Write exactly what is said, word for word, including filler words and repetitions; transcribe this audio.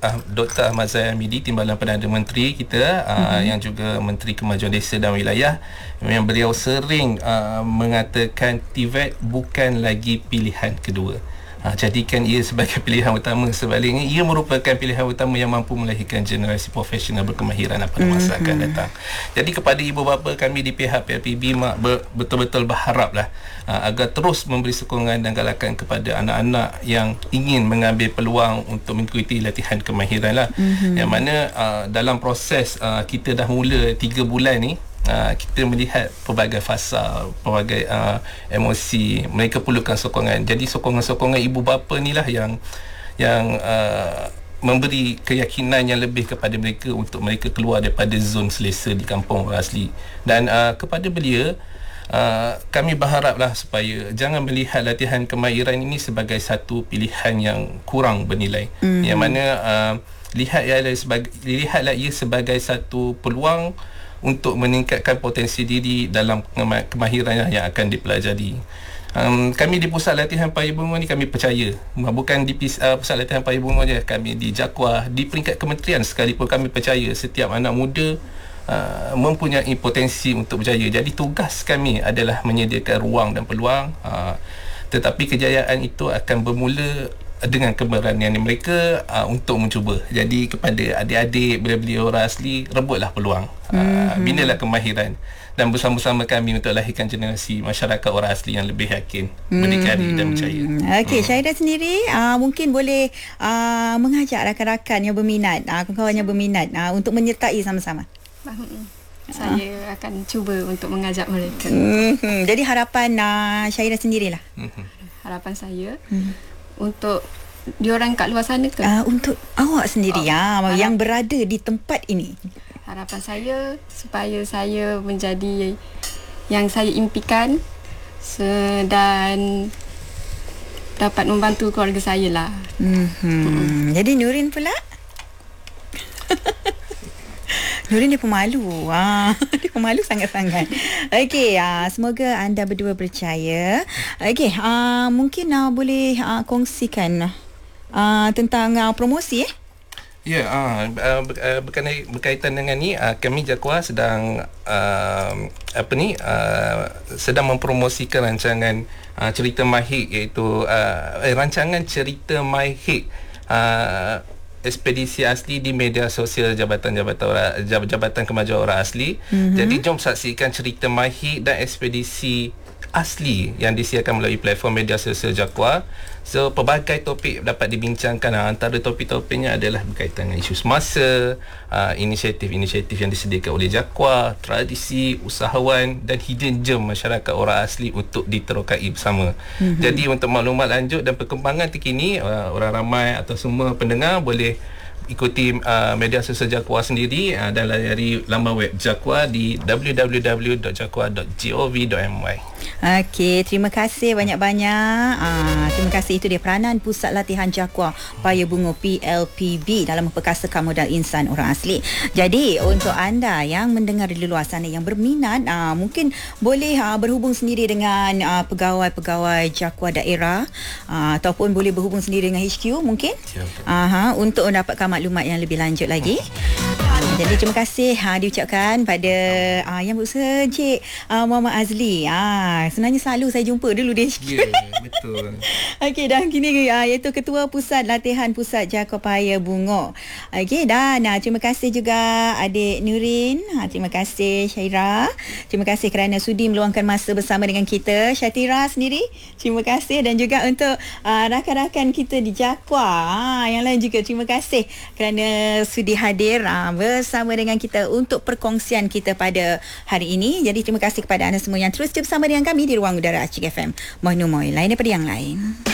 uh, Doktor Ahmad Zahid Hamidi, Timbalan Perdana Menteri kita, uh, mm-hmm. yang juga Menteri Kemajuan Desa dan Wilayah, yang beliau sering uh, mengatakan T V E T bukan lagi pilihan kedua. Ha, jadikan ia sebagai pilihan utama. Sebaliknya, ia merupakan pilihan utama yang mampu melahirkan generasi profesional berkemahiran pada masa mm-hmm. akan datang. Jadi kepada ibu bapa kami di pihak P L P B mak ber, betul-betul berharaplah ha, agar terus memberi sokongan dan galakan kepada anak-anak yang ingin mengambil peluang untuk mengikuti latihan kemahiran lah. Mm-hmm. Yang mana uh, dalam proses uh, kita dah mula tiga bulan ni, Uh, kita melihat pelbagai fasa, pelbagai uh, emosi. Mereka perlukan sokongan. Jadi sokongan-sokongan ibu bapa ni lah yang yang uh, memberi keyakinan yang lebih kepada mereka untuk mereka keluar daripada zon selesa di kampung orang asli. Dan uh, kepada belia, uh, kami berharaplah supaya jangan melihat latihan kemahiran ini sebagai satu pilihan yang kurang bernilai. Mm-hmm. Yang mana uh, lihat ia sebagai lihatlah ia sebagai satu peluang untuk meningkatkan potensi diri dalam kemahiran yang akan dipelajari. Um, kami di Pusat Latihan Paya Bunga ni kami percaya, bukan di uh, Pusat Latihan Paya Bunga je, kami di JAKWA, di peringkat kementerian sekalipun kami percaya setiap anak muda uh, mempunyai potensi untuk berjaya. Jadi tugas kami adalah menyediakan ruang dan peluang, uh, tetapi kejayaan itu akan bermula dengan keberanian mereka uh, untuk mencuba. Jadi kepada adik-adik, bila-bila orang asli, rebutlah peluang, uh, mm-hmm. binalah kemahiran dan bersama-sama kami untuk lahirkan generasi masyarakat orang asli yang lebih yakin, mm-hmm. berdikari dan percaya. Okey, hmm. Syahidah sendiri uh, mungkin boleh uh, mengajak rakan-rakan yang berminat, uh, kawan-kawan yang berminat uh, untuk menyertai sama-sama. Saya uh. akan cuba untuk mengajak mereka. Mm-hmm. Jadi harapan uh, Syahidah sendirilah. Mm-hmm. Harapan saya mm. untuk diorang kat luar sana ke? Uh, untuk awak sendiri oh, ya, harap, yang berada di tempat ini. Harapan saya supaya saya menjadi yang saya impikan dan dapat membantu keluarga saya lah. Mm-hmm. Mm-hmm. Jadi Nurin pula? Nurin dia pemalu. Ah, dia pemalu sangat-sangat. Okey, ah, semoga anda berdua percaya. Okey, ah, mungkin ah, boleh ah, kongsikan ah, tentang ah, promosi eh? Ya, yeah, uh, berkaitan, berkaitan dengan ni, uh, kami JAKWA sedang uh, apa ni uh, sedang mempromosikan rancangan uh, cerita Mahik, iaitu uh, eh, rancangan cerita Mahik uh, ekspedisi asli di media sosial Jabatan-Jabatan Orang, Jabatan Kemajuan Orang Asli. Mm-hmm. Jadi jom saksikan cerita Mahik dan ekspedisi asli yang disiarkan melalui platform media sosial JAKWA. So pelbagai topik dapat dibincangkan. Antara topik-topiknya adalah berkaitan dengan isu semasa, uh, inisiatif-inisiatif yang disediakan oleh JAKWA, tradisi, usahawan dan hidden gem masyarakat orang asli untuk diterokai bersama. Mm-hmm. Jadi untuk maklumat lanjut dan perkembangan terkini, uh, orang ramai atau semua pendengar boleh ikuti uh, media sosial JAKWA sendiri uh, dan layari laman web JAKWA di w w w dot jakwa dot gov dot m y. Okey, terima kasih banyak-banyak. Ah, terima kasih. Itu dia peranan Pusat Latihan JAKWA Paya Bunga P L P B dalam memperkasakan modal insan orang asli. Jadi untuk anda yang mendengar di luar sana yang berminat, ah, mungkin boleh ah, berhubung sendiri dengan ah, pegawai-pegawai JAKWA daerah, ah, ataupun boleh berhubung sendiri dengan H Q mungkin. Aha, untuk mendapatkan maklumat yang lebih lanjut lagi. Jadi terima kasih ha, diucapkan pada ha, yang berusaha Encik ha, Muhammad Azli. Ha, sebenarnya selalu saya jumpa dulu di H Q. Ya, yeah, betul. Okey, dan kini ha, iaitu Ketua Pusat Latihan Pusat JAKWA Paya Bunga. Okey, dan ha, terima kasih juga adik Nurin. Ha, terima kasih Syaira. Terima kasih kerana sudi meluangkan masa bersama dengan kita. Syatira sendiri, terima kasih. Dan juga untuk ha, rakan-rakan kita di JAKWA. Ha, yang lain juga terima kasih kerana sudi hadir ha, bersama dengan kita untuk perkongsian kita pada hari ini. Jadi terima kasih kepada anda semua yang terus bersama dengan kami di Ruang Udara Acik F M. Mohon numoy lain daripada yang lain.